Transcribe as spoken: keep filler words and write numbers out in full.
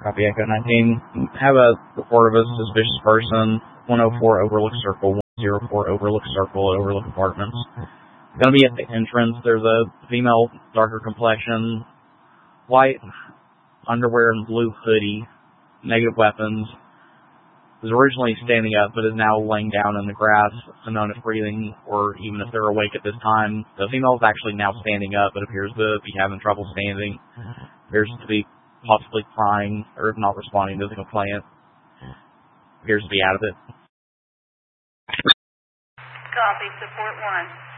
Copy Echo nineteen. Have a report of a suspicious person. one oh four Overlook Circle, one oh four Overlook Circle, Overlook Apartments. Gonna be at the entrance. There's a female, darker complexion, white underwear and blue hoodie, negative weapons. Was originally standing up, but is now laying down in the grass, unknown if breathing, or even if they're awake at this time. The female is actually now standing up, but appears to be having trouble standing. Appears to be possibly crying, or if not responding to the complaint. Appears to be out of it. Copy, support one.